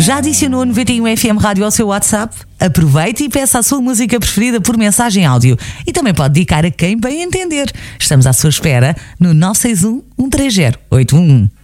Já adicionou 91 FM Rádio ao seu WhatsApp? Aproveite e peça a sua música preferida por mensagem áudio. E também pode dedicar a quem bem entender. Estamos à sua espera no 961 130 811.